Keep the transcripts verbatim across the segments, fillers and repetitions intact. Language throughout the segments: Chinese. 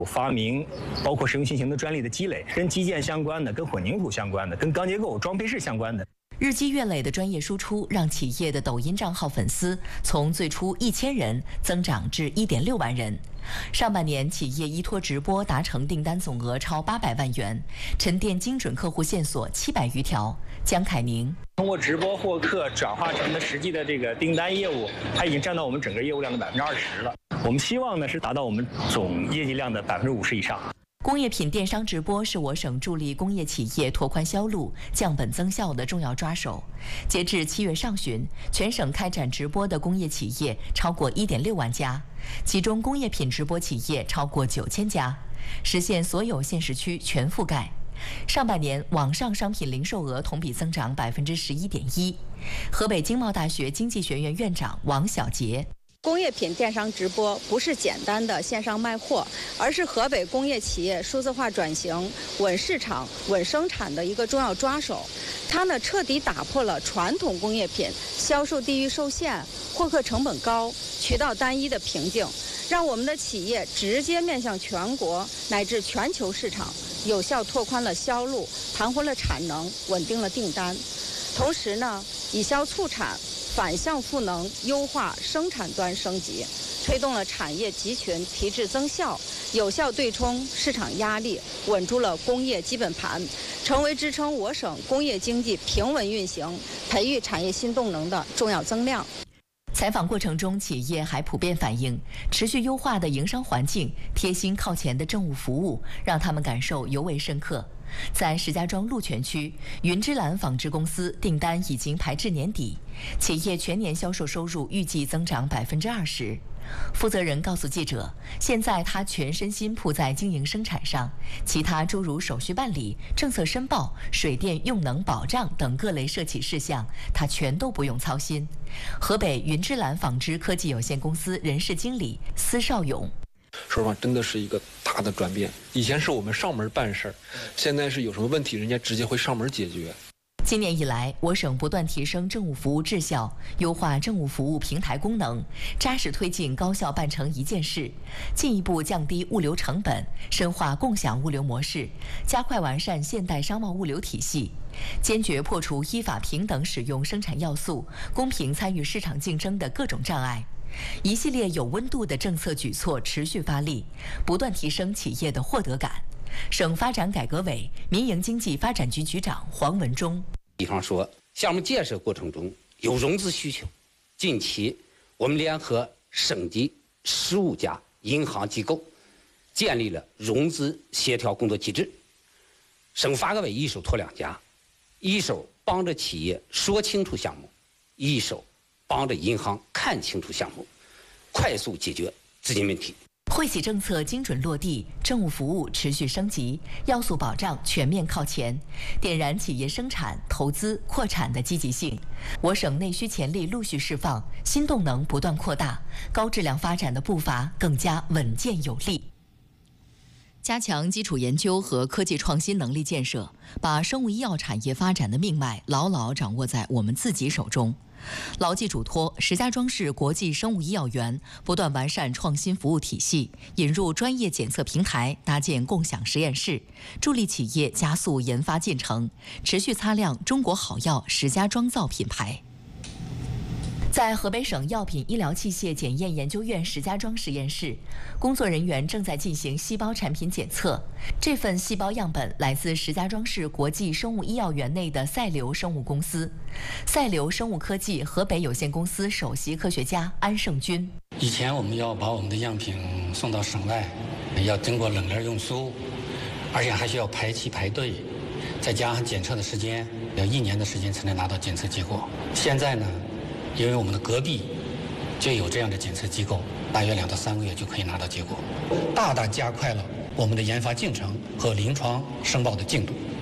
发明包括实用新型的专利的积累，跟基建相关的、跟混凝土相关的、跟钢结构、装配式相关的。 日积月累的专业输出，让企业的抖音账号粉丝从最初一千人增长至一点六万人。上半年，企业依托直播达成订单总额超八百万元，沉淀精准客户线索七百余条。江凯宁通过直播获客转化成的实际的这个订单业务，它已经占到我们整个业务量的百分之二十了。我们希望呢是达到我们总业绩量的百分之五十以上。 工业品电商直播是我省助力工业企业拓宽销路、降本增效的重要抓手。截至七月上旬，全省开展直播的工业企业超过一点六万家，其中工业品直播企业超过九千家，实现所有县市区全覆盖。上半年，网上商品零售额同比增长百分之十一点一。河北经贸大学经济学院院长王小杰。 工业品电商直播不是简单的线上卖货，而是河北工业企业数字化转型、稳市场、稳生产的一个重要抓手。它呢彻底打破了传统工业品销售地域受限、获客成本高、渠道单一的瓶颈，让我们的企业直接面向全国乃至全球市场，有效拓宽了销路，盘活了产能，稳定了订单。同时呢，以销促产。反向赋能，优化生产端升级，推动了产业集群提质增效，有效对冲市场压力，稳住了工业基本盘，成为支撑我省工业经济平稳运行、培育产业新动能的重要增量。 采访过程中，企业还普遍反映，持续优化的营商环境、贴心靠前的政务服务，让他们感受尤为深刻。在石家庄鹿泉区，云之蓝纺织公司订单已经排至年底，企业全年销售收入预计增长百分之二十。负责人告诉记者，现在他全身心扑在经营生产上，其他诸如手续办理、政策申报、水电用能保障等各类涉企事项，他全都不用操心。河北云之蓝纺织科技有限公司人事经理司少勇。 说实话，真的是一个大的转变。以前是我们上门办事儿，现在是有什么问题，人家直接会上门解决。 今年以来，我省不断提升政务服务质效，优化政务服务平台功能，扎实推进高效办成一件事，进一步降低物流成本，深化共享物流模式，加快完善现代商贸物流体系，坚决破除依法平等使用生产要素、公平参与市场竞争的各种障碍。一系列有温度的政策举措持续发力，不断提升企业的获得感。省发展改革委民营经济发展局局长黄文忠， 比方说项目建设过程中有融资需求，近期我们联合省级十五家银行机构建立了融资协调工作机制，省发改委一手托两家，一手帮着企业说清楚项目，一手帮着银行看清楚项目，快速解决资金问题。 惠企政策精准落地，政务服务持续升级，要素保障全面靠前，点燃企业生产、投资、扩产的积极性。我省内需潜力陆续释放，新动能不断扩大，高质量发展的步伐更加稳健有力。加强基础研究和科技创新能力建设，把生物医药产业发展的命脉牢牢掌握在我们自己手中。牢记嘱托，石家庄市国际生物医药园不断完善创新服务体系，引入专业检测平台，搭建共享实验室，助力企业加速研发进程，持续擦亮中国好药石家庄造品牌。在河北省药品医疗器械检验研究院石家庄实验室，工作人员正在进行细胞产品检测。这份细胞样本来自石家庄市国际生物医药园内的赛流生物公司。赛流生物科技河北有限公司首席科学家安胜军： 以前我们要把我们的样品送到省外，要经过冷链运输，而且还需要排期排队，再加上检测的时间，要一年的时间才能拿到检测结果。现在呢，因为我们的隔壁就有这样的检测机构，大约两到三个月就可以拿到结果，大大加快了我们的研发进程和临床申报的进度。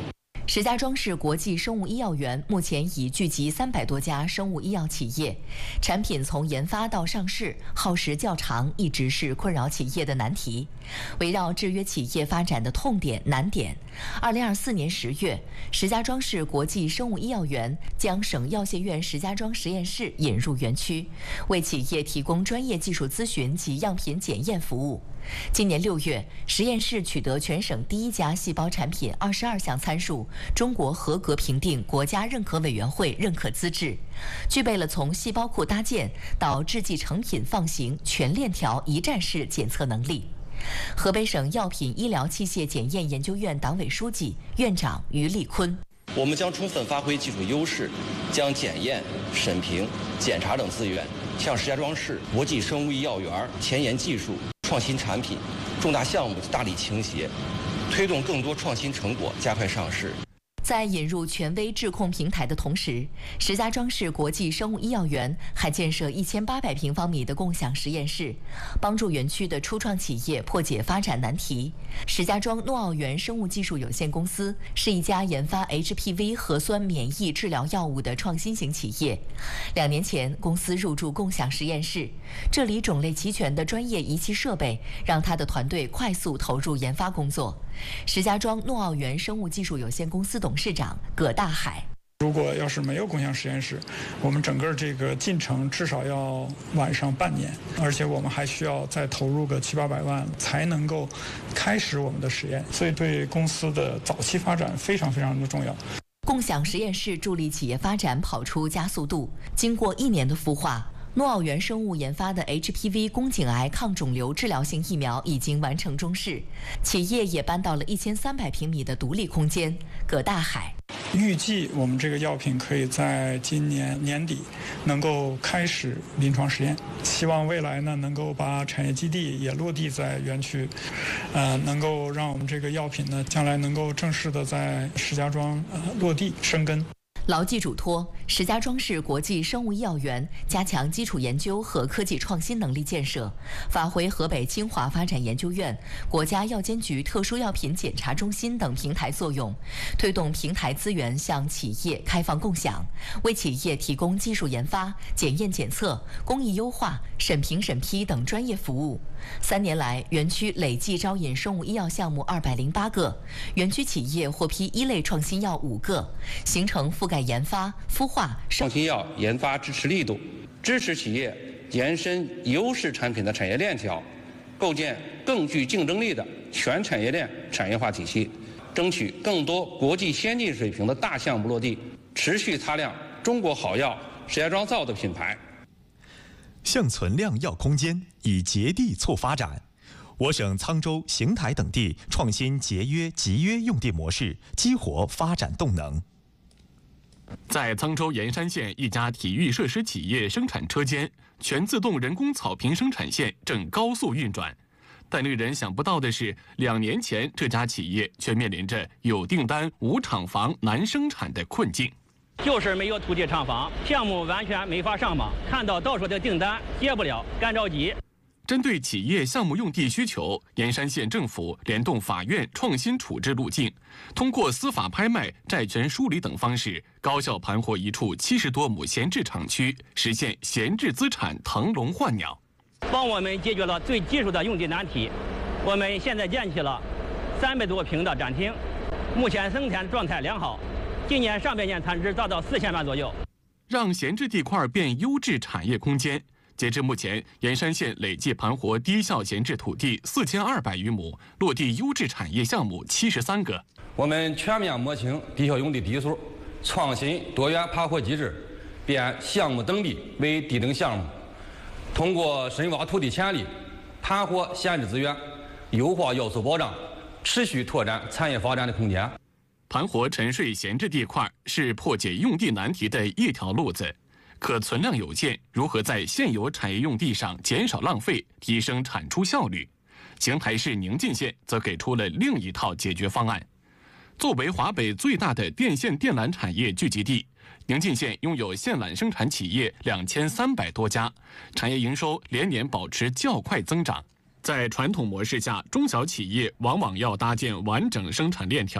石家庄市国际生物医药园目前已聚集三百多家生物医药企业，产品从研发到上市耗时较长，一直是困扰企业的难题。围绕制约企业发展的痛点难点，二零二四年十月，石家庄市国际生物医药园将省药械院石家庄实验室引入园区，为企业提供专业技术咨询及样品检验服务。今年六月，实验室取得全省第一家细胞产品二十二项参数中国合格评定国家认可委员会认可资质，具备了从细胞库搭建到制剂成品放行全链条一站式检测能力。河北省药品医疗器械检验研究院党委书记、院长于立坤。 我们将充分发挥技术优势，将检验、审评、检查等资源向石家庄市国际生物医药园前沿技术、创新产品、重大项目大力倾斜，推动更多创新成果加快上市。 在引入权威质控平台的同时，石家庄市国际生物医药园还建设一千八百平方米的共享实验室，帮助园区的初创企业破解发展难题。石家庄诺奥园生物技术有限公司是一家研发 H P V 核酸免疫治疗药物的创新型企业。两年前，公司入驻共享实验室，这里种类齐全的专业仪器设备让他的团队快速投入研发工作。石家庄诺奥园生物技术有限公司董事长葛大海： 如果要是没有共享实验室，我们整个这个进程至少要晚上半年，而且我们还需要再投入个七八百万才能够开始我们的实验，所以对公司的早期发展非常非常的重要。 共享实验室助力企业发展跑出加速度。经过一年的孵化，诺奥园生物研发的 H P V 宫颈癌抗肿瘤治疗性疫苗已经完成中试，企业也搬到了一千三百平米的独立空间。葛大海预计我们这个药品可以在今年年底能够开始临床实验，希望未来呢能够把产业基地也落地在园区，呃，能够让我们这个药品呢将来能够正式的在石家庄呃落地生根。 牢记嘱托，石家庄市国际生物医药园加强基础研究和科技创新能力建设，发挥河北清华发展研究院、国家药监局特殊药品检查中心等平台作用，推动平台资源向企业开放共享，为企业提供技术研发、检验检测、工艺优化、审评审批等专业服务。三年来，园区累计招引生物医药项目二百零八个，园区企业获批一类创新药五个，形成覆盖研发、孵化、 创新药研发支持力度，支持企业延伸优势产品的产业链条，构建更具竞争力的全产业链产业化体系，争取更多国际先进水平的大项目落地，持续擦亮中国好药石家庄造的品牌。 向存量药空间，以节地促发展。我省沧州、邢台等地创新节约集约用地模式，激活发展动能。 在沧州盐山县一家体育设施企业生产车间，全自动人工草坪生产线正高速运转。但令人想不到的是，两年前这家企业却面临着有订单无厂房难生产的困境。 就是没有土地厂房，项目完全没法上马，看到到手的订单接不了，干着急。 针对企业项目用地需求，盐山县政府联动法院创新处置路径，通过司法拍卖、债权梳理等方式，高效盘活一处七十多亩闲置厂区，实现闲置资产腾笼换鸟， 帮我们解决了最棘手的用地难题。我们现在建起了三百多平的展厅，目前生产状态良好。今年上半年产值达到四千万左右， 让闲置地块变优质产业空间。截至目前，盐山县累计盘活低效闲置土地四千二百余亩，落地优质产业项目七十三个。 我们全面摸清低效用地底数，创新多元盘活机制，变项目等地为地等项目，通过深挖土地潜力，盘活闲置资源，优化要素保障，持续拓展产业发展的空间。 盘活沉睡闲置地块是破解用地难题的一条路子，可存量有限，如何在现有产业用地上减少浪费，提升产出效率？邢台市宁晋县则给出了另一套解决方案。作为华北最大的电线电缆产业聚集地，宁晋县拥有线缆生产企业两千三百多家，产业营收连年保持较快增长。在传统模式下，中小企业往往要搭建完整生产链条。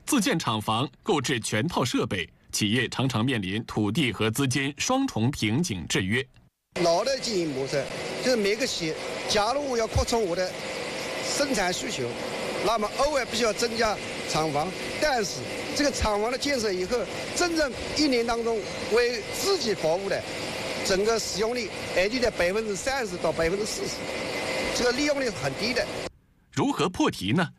自建厂房、购置全套设备，企业常常面临土地和资金双重瓶颈制约。 老的经营模式就是每个企业，假如我要扩充我的生产需求，那么偶尔必须要增加厂房，但是这个厂房的建设以后，真正一年当中为自己服务的整个使用率也就在百分之三十到百分之四十，这个利用率是很低的。 如何破题呢？